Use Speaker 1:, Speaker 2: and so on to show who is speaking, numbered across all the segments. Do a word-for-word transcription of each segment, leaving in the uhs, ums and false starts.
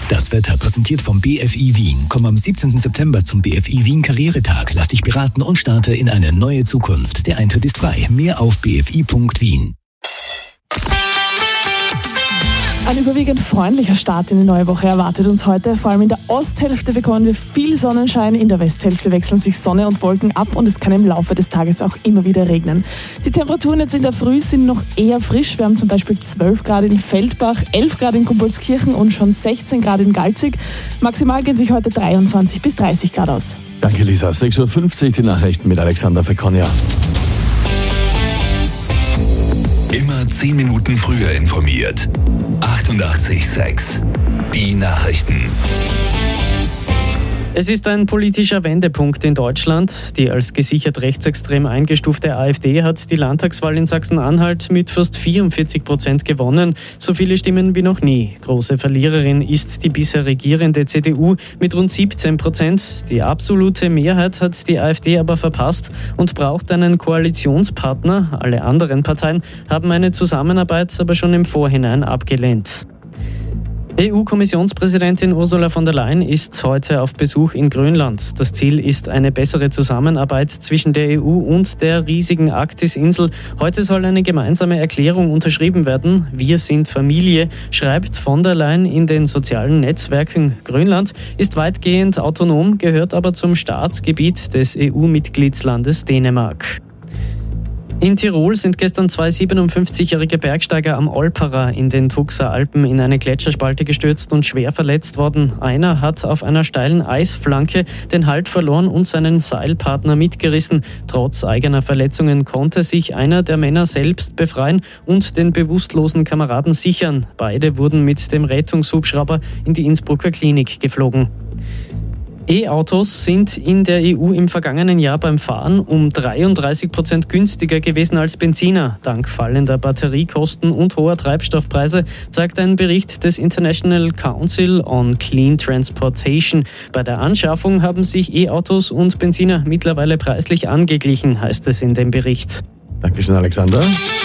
Speaker 1: Das Wetter präsentiert vom B F I Wien. Komm am siebzehnten September zum B F I Wien Karrieretag. Lass dich beraten und starte in eine neue Zukunft. Der Eintritt ist frei. Mehr auf b f i punkt wien.
Speaker 2: Ein überwiegend freundlicher Start in die neue Woche erwartet uns heute. Vor allem in der Osthälfte bekommen wir viel Sonnenschein, in der Westhälfte wechseln sich Sonne und Wolken ab und es kann im Laufe des Tages auch immer wieder regnen. Die Temperaturen jetzt in der Früh sind noch eher frisch. Wir haben zum Beispiel zwölf Grad in Feldbach, elf Grad in Gumbolskirchen und schon sechzehn Grad in Galzig. Maximal gehen sich heute dreiundzwanzig bis dreißig Grad aus.
Speaker 3: Danke Lisa. sechs Uhr fünfzig die Nachrichten mit Alexander Fekonia.
Speaker 4: Immer zehn Minuten früher informiert. achtundachtzig Komma sechs. Die Nachrichten.
Speaker 5: Es ist ein politischer Wendepunkt in Deutschland. Die als gesichert rechtsextrem eingestufte AfD hat die Landtagswahl in Sachsen-Anhalt mit fast vierundvierzig Prozent gewonnen. So viele Stimmen wie noch nie. Große Verliererin ist die bisher regierende C D U mit rund siebzehn Prozent. Die absolute Mehrheit hat die AfD aber verpasst und braucht einen Koalitionspartner. Alle anderen Parteien haben eine Zusammenarbeit aber schon im Vorhinein abgelehnt. E U-Kommissionspräsidentin Ursula von der Leyen ist heute auf Besuch in Grönland. Das Ziel ist eine bessere Zusammenarbeit zwischen der E U und der riesigen Arktis-Insel. Heute soll eine gemeinsame Erklärung unterschrieben werden. Wir sind Familie, schreibt von der Leyen in den sozialen Netzwerken. Grönland ist weitgehend autonom, gehört aber zum Staatsgebiet des E U-Mitgliedslandes Dänemark. In Tirol sind gestern zwei siebenundfünfzigjährige Bergsteiger am Olperer in den Tuxer Alpen in eine Gletscherspalte gestürzt und schwer verletzt worden. Einer hat auf einer steilen Eisflanke den Halt verloren und seinen Seilpartner mitgerissen. Trotz eigener Verletzungen konnte sich einer der Männer selbst befreien und den bewusstlosen Kameraden sichern. Beide wurden mit dem Rettungshubschrauber in die Innsbrucker Klinik geflogen. E-Autos sind in der E U im vergangenen Jahr beim Fahren um dreiunddreißig Prozent günstiger gewesen als Benziner. Dank fallender Batteriekosten und hoher Treibstoffpreise, zeigt ein Bericht des International Council on Clean Transportation. Bei der Anschaffung haben sich E-Autos und Benziner mittlerweile preislich angeglichen, heißt es in dem Bericht.
Speaker 3: Dankeschön, Alexander.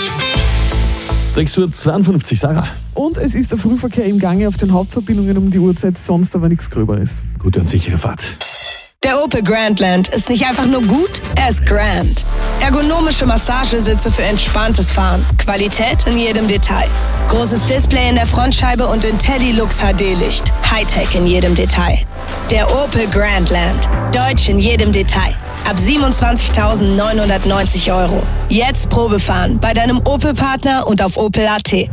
Speaker 3: sechs Uhr zweiundfünfzig, Sarah.
Speaker 2: Und es ist der Frühverkehr im Gange auf den Hauptverbindungen um die Uhrzeit, sonst aber nichts Gröberes.
Speaker 3: Gute und sichere Fahrt.
Speaker 6: Der Opel Grandland ist nicht einfach nur gut, er ist grand. Ergonomische Massagesitze für entspanntes Fahren. Qualität in jedem Detail. Großes Display in der Frontscheibe und IntelliLux H D-Licht. Hightech in jedem Detail. Der Opel Grandland. Deutsch in jedem Detail. Ab siebenundzwanzigtausendneunhundertneunzig Euro. Jetzt Probefahren bei deinem Opel-Partner und auf opel punkt a t.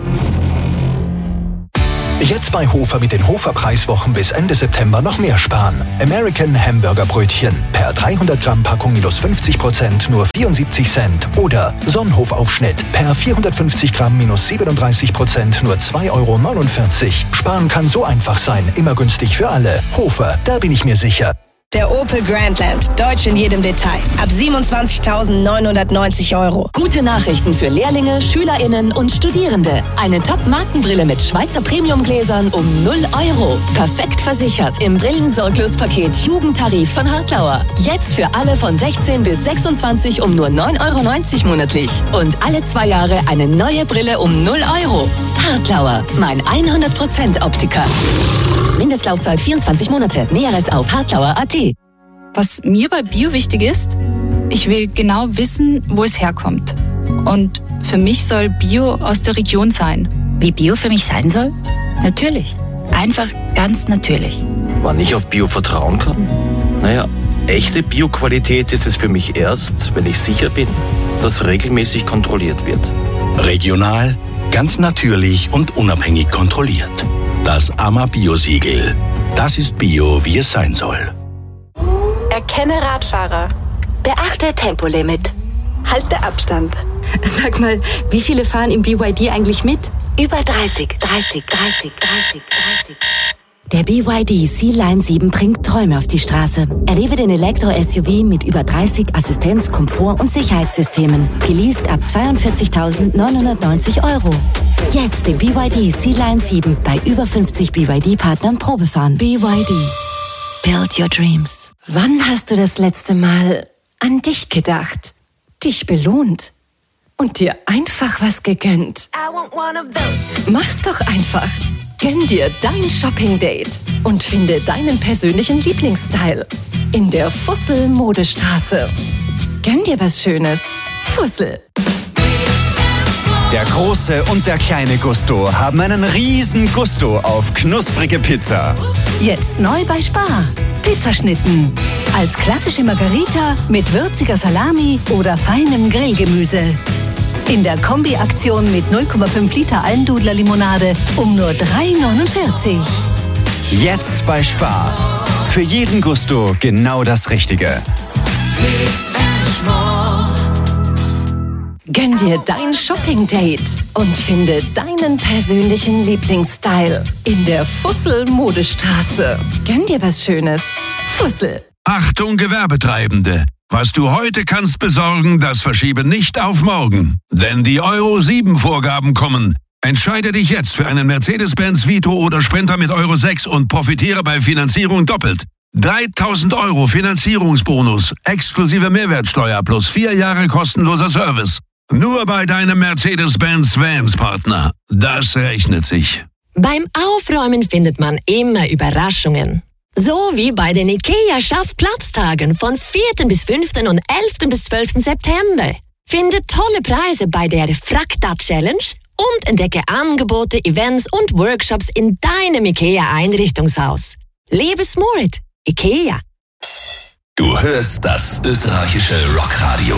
Speaker 1: Jetzt bei Hofer mit den Hofer-Preiswochen bis Ende September noch mehr sparen. American Hamburger Brötchen per dreihundert Gramm Packung minus fünfzig Prozent nur vierundsiebzig Cent. Oder Sonnenhof-Aufschnitt per vierhundertfünfzig Gramm minus siebenunddreißig Prozent nur zwei Euro neunundvierzig. Sparen kann so einfach sein, immer günstig für alle. Hofer, da bin ich mir sicher.
Speaker 6: Der Opel Grandland. Deutsch in jedem Detail. Ab siebenundzwanzigtausendneunhundertneunzig Euro.
Speaker 7: Gute Nachrichten für Lehrlinge, SchülerInnen und Studierende. Eine Top-Markenbrille mit Schweizer Premiumgläsern um null Euro. Perfekt versichert im Brillensorglospaket Jugendtarif von Hartlauer. Jetzt für alle von sechzehn bis sechsundzwanzig um nur neun Euro neunzig monatlich. Und alle zwei Jahre eine neue Brille um null Euro. Hartlauer, mein hundert Prozent Optiker. Mindestlaufzeit vierundzwanzig Monate. Näheres auf hartlauer punkt a t.
Speaker 8: Was mir bei Bio wichtig ist, ich will genau wissen, wo es herkommt. Und für mich soll Bio aus der Region sein.
Speaker 9: Wie Bio für mich sein soll?
Speaker 8: Natürlich. Einfach ganz natürlich.
Speaker 10: Wann ich auf Bio vertrauen kann? Naja, echte Bio-Qualität ist es für mich erst, wenn ich sicher bin, dass regelmäßig kontrolliert wird.
Speaker 4: Regional, ganz natürlich und unabhängig kontrolliert. Das A M A Bio-Siegel. Das ist Bio, wie es sein soll.
Speaker 11: Erkenne Radfahrer.
Speaker 9: Beachte Tempolimit.
Speaker 11: Halte Abstand.
Speaker 12: Sag mal, wie viele fahren im B Y D eigentlich mit?
Speaker 9: Über dreißig, dreißig, dreißig, dreißig, dreißig.
Speaker 13: Der B Y D C-Line sieben bringt Träume auf die Straße. Erlebe den Elektro-S U V mit über dreißig Assistenz-, Komfort- und Sicherheitssystemen. Geleast ab zweiundvierzigtausendneunhundertneunzig Euro. Jetzt den B Y D C-Line sieben bei über fünfzig B Y D-Partnern Probefahren. B Y D. Build your dreams.
Speaker 14: Wann hast du das letzte Mal an dich gedacht, dich belohnt und dir einfach was gegönnt? Mach's doch einfach.
Speaker 7: Gönn dir dein Shopping-Date und finde deinen persönlichen Lieblingsstyle in der Fussel-Modestraße. Gönn dir was Schönes. Fussel.
Speaker 15: Der große und der kleine Gusto haben einen riesen Gusto auf knusprige Pizza.
Speaker 16: Jetzt neu bei Spar. Pizzaschnitten. Als klassische Margarita mit würziger Salami oder feinem Grillgemüse. In der Kombi-Aktion mit null Komma fünf Liter Almdudler-Limonade um nur drei neunundvierzig.
Speaker 15: Jetzt bei Spar. Für jeden Gusto genau das Richtige.
Speaker 7: Gönn dir dein Shopping-Date und finde deinen persönlichen Lieblingsstyle in der Fussel-Modestraße. Gönn dir was Schönes. Fussel.
Speaker 17: Achtung Gewerbetreibende! Was du heute kannst besorgen, das verschiebe nicht auf morgen. Denn die Euro sieben Vorgaben kommen. Entscheide dich jetzt für einen Mercedes-Benz Vito oder Sprinter mit Euro sechs und profitiere bei Finanzierung doppelt. dreitausend Euro Finanzierungsbonus, exklusive Mehrwertsteuer plus vier Jahre kostenloser Service. Nur bei deinem Mercedes-Benz Vans-Partner. Das rechnet sich.
Speaker 18: Beim Aufräumen findet man immer Überraschungen. So wie bei den IKEA Schaffplatztagen von vierten bis fünften und elften bis zwölften September. Finde tolle Preise bei der Frakta Challenge und entdecke Angebote, Events und Workshops in deinem IKEA-Einrichtungshaus. Lebe smart. IKEA.
Speaker 19: Du hörst das österreichische Rockradio.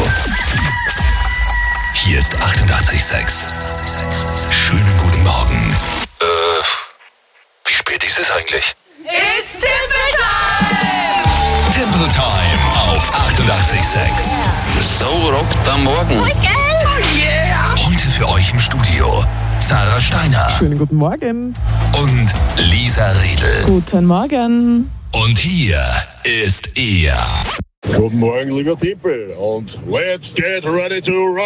Speaker 19: Hier ist achtundachtzig Komma sechs. Schönen guten Morgen. Äh, wie spät ist es eigentlich?
Speaker 20: It's Timple Time!
Speaker 19: Timple Time auf achtundachtzig Komma sechs.
Speaker 10: So rockt am Morgen.
Speaker 20: Oh yeah!
Speaker 19: Heute für euch im Studio Sarah Steiner.
Speaker 2: Schönen guten Morgen.
Speaker 19: Und Lisa Riedl.
Speaker 2: Guten Morgen.
Speaker 19: Und hier ist er.
Speaker 21: Guten Morgen, lieber Tippel, und let's get ready to rhyme!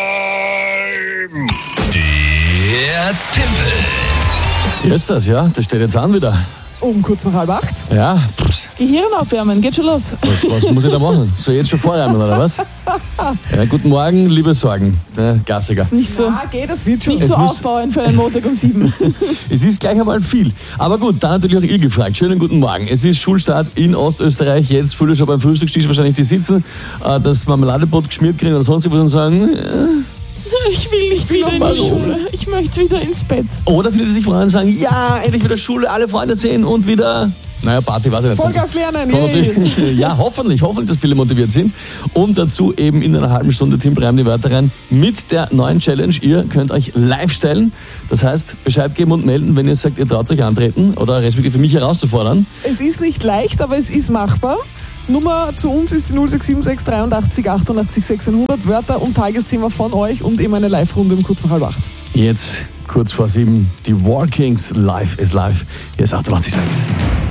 Speaker 19: Der Tippel.
Speaker 3: Hier ist das, ja. Das steht jetzt an wieder.
Speaker 2: Um kurz nach halb acht.
Speaker 3: Ja.
Speaker 2: Gehirn aufwärmen, geht schon los.
Speaker 3: Was, was muss ich da machen? So jetzt schon vorreimen, oder was? Ja, guten Morgen, liebe Sorgen. Ja, Klassiker.
Speaker 2: Das ist nicht so,
Speaker 22: ja, geht, das wird schon.
Speaker 2: Nicht so aufbauen für einen Montag um sieben.
Speaker 3: Es ist gleich einmal viel. Aber gut, dann natürlich auch ihr gefragt. Schönen guten Morgen. Es ist Schulstart in Ostösterreich. Jetzt viele schon beim Frühstückstisch wahrscheinlich die sitzen, das Marmeladebrot geschmiert kriegen oder sonst was und sagen...
Speaker 2: Ich will nicht wieder in die Schule. Ich möchte wieder ins Bett.
Speaker 3: Oder viele, die sich freuen und sagen, ja, endlich wieder Schule, alle Freunde sehen und wieder, naja, Party, weiß ich nicht.
Speaker 22: Vollgas lernen,
Speaker 3: yay. Ja, hoffentlich, hoffentlich, dass viele motiviert sind. Und dazu eben in einer halben Stunde Tim reimt die Wörter rein mit der neuen Challenge. Ihr könnt euch live stellen. Das heißt, Bescheid geben und melden, wenn ihr sagt, ihr traut euch antreten oder respektive mich herauszufordern.
Speaker 22: Es ist nicht leicht, aber es ist machbar. Nummer zu uns ist die null sechs sieben sechs dreiundachtzig achtundachtzig sechshundert. Wörter und Tagesthema von euch und eben eine Live-Runde um kurz nach halb acht.
Speaker 3: Jetzt kurz vor sieben, die War Kings, live ist live. Hier ist achtundachtzig Komma sechs.